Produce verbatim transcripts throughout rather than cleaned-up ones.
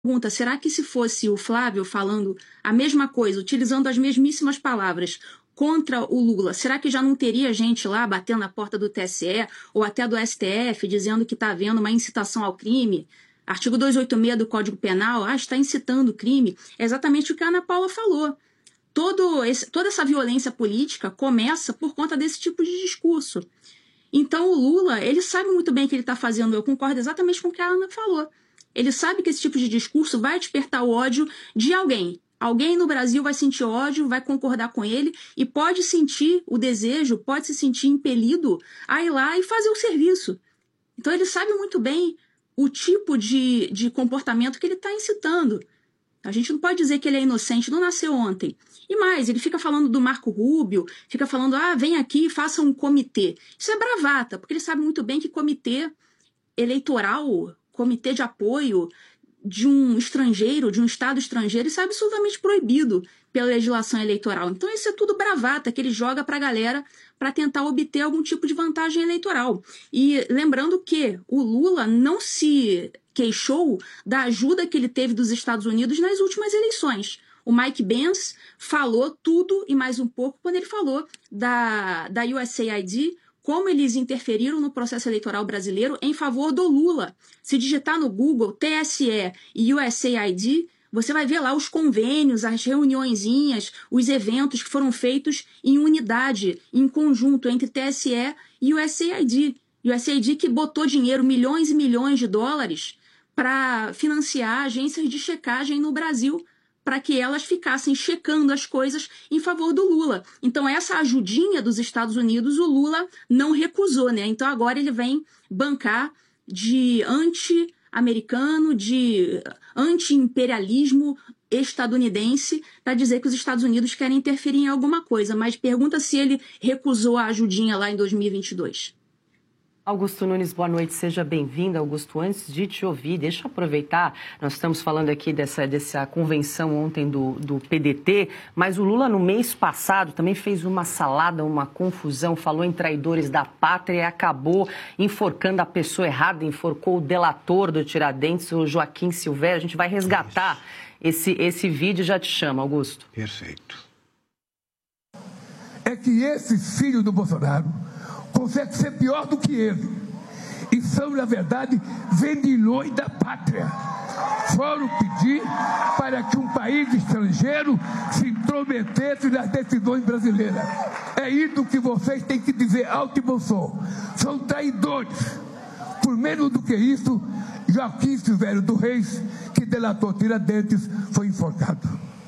pergunta, será que se fosse o Flávio falando a mesma coisa, utilizando as mesmíssimas palavras contra o Lula, será que já não teria gente lá batendo na porta do T S E ou até do S T F, dizendo que está havendo uma incitação ao crime? Artigo duzentos e oitenta e seis do Código Penal, ah, está incitando o crime. É exatamente o que a Ana Paula falou. Todo esse, toda essa violência política começa por conta desse tipo de discurso. Então o Lula, ele sabe muito bem o que ele está fazendo, eu concordo exatamente com o que a Ana falou. Ele sabe que esse tipo de discurso vai despertar o ódio de alguém. Alguém no Brasil vai sentir ódio, vai concordar com ele e pode sentir o desejo, pode se sentir impelido a ir lá e fazer o serviço. Então ele sabe muito bem o tipo de, de comportamento que ele está incitando. A gente não pode dizer que ele é inocente, não nasceu ontem. E mais, ele fica falando do Marco Rubio, fica falando, ah, vem aqui e faça um comitê. Isso é bravata, porque ele sabe muito bem que comitê eleitoral, comitê de apoio de um estrangeiro, de um Estado estrangeiro, isso é absolutamente proibido pela legislação eleitoral. Então isso é tudo bravata que ele joga para a galera para tentar obter algum tipo de vantagem eleitoral. E lembrando que o Lula não se queixou da ajuda que ele teve dos Estados Unidos nas últimas eleições. O Mike Pence falou tudo e mais um pouco quando ele falou da, da U S A I D, como eles interferiram no processo eleitoral brasileiro em favor do Lula. Se digitar no Google T S E e U S A I D, você vai ver lá os convênios, as reuniõezinhas, os eventos que foram feitos em unidade, em conjunto, entre T S E e U S A I D. U S A I D que botou dinheiro, milhões e milhões de dólares, para financiar agências de checagem no Brasil, para que elas ficassem checando as coisas em favor do Lula. Então, essa ajudinha dos Estados Unidos, o Lula não recusou, né? Então, agora ele vem bancar de anti-americano, de anti-imperialismo estadunidense, para dizer que os Estados Unidos querem interferir em alguma coisa. Mas pergunta se ele recusou a ajudinha lá em dois mil e vinte e dois. Augusto Nunes, boa noite, seja bem-vindo. Augusto, antes de te ouvir, deixa eu aproveitar, nós estamos falando aqui dessa, dessa convenção ontem do, do P D T, mas o Lula no mês passado também fez uma salada, uma confusão, falou em traidores da pátria e acabou enforcando a pessoa errada, enforcou o delator do Tiradentes, o Joaquim Silveira. A gente vai resgatar esse, esse vídeo e já te chamo, Augusto. Perfeito. É que esse filho do Bolsonaro consegue ser pior do que ele. E são, na verdade, vendilhões da pátria. Foram pedir para que um país estrangeiro se intrometesse nas decisões brasileiras. É isso que vocês têm que dizer alto e bom som. São traidores. Por menos do que isso, Joaquim Silvério do Reis, que delatou Tiradentes, foi enforcado.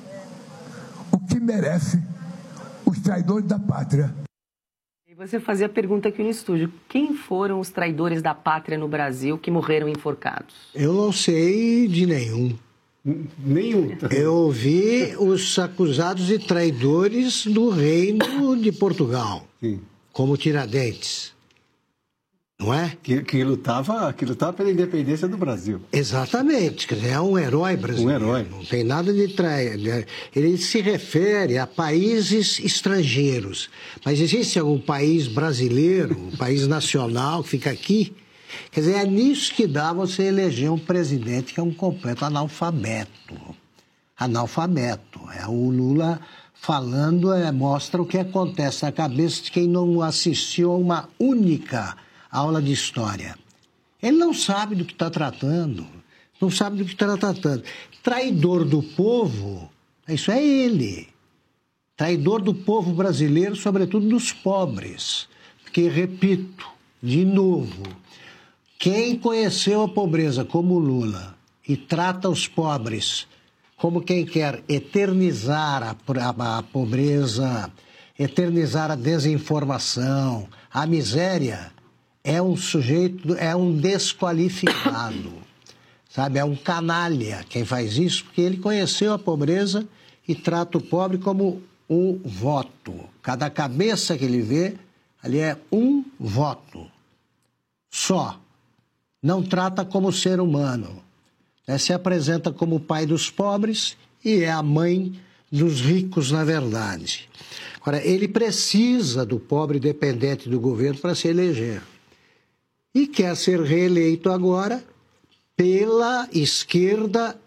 O que merece os traidores da pátria. Você fazia a pergunta aqui no estúdio. Quem foram os traidores da pátria no Brasil que morreram enforcados? Eu não sei de nenhum. Nenhum. Eu ouvi os acusados de traidores do reino de Portugal. Sim. Como Tiradentes. Não é? Que, que, lutava, que lutava pela independência do Brasil. Exatamente. Quer dizer, é um herói brasileiro. Um herói. Não tem nada de trair. Ele se refere a países estrangeiros. Mas existe algum país brasileiro, um país nacional que fica aqui? Quer dizer, é nisso que dá você eleger um presidente que é um completo analfabeto. Analfabeto. É o Lula falando, é, mostra o que acontece na cabeça de quem não assistiu a uma única aula de história. Ele não sabe do que está tratando, não sabe do que está tratando. Traidor do povo, isso é ele. Traidor do povo brasileiro, sobretudo dos pobres. Porque, repito, de novo, quem conheceu a pobreza como Lula e trata os pobres como quem quer eternizar a, a, a pobreza, eternizar a desinformação, a miséria, é um sujeito, é um desqualificado, sabe? É um canalha quem faz isso, porque ele conheceu a pobreza e trata o pobre como um voto. Cada cabeça que ele vê, ali é um voto só. Não trata como ser humano. É, se apresenta como o pai dos pobres e é a mãe dos ricos, na verdade. Agora, ele precisa do pobre dependente do governo para se eleger. E quer ser reeleito agora pela esquerda